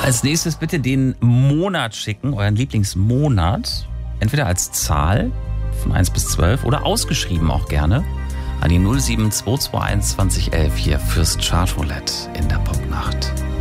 Als nächstes bitte den Monat schicken, euren Lieblingsmonat. Entweder als Zahl von 1 bis 12 oder ausgeschrieben auch gerne an die 07221 2011 hier fürs Chartroulette in der Popnacht.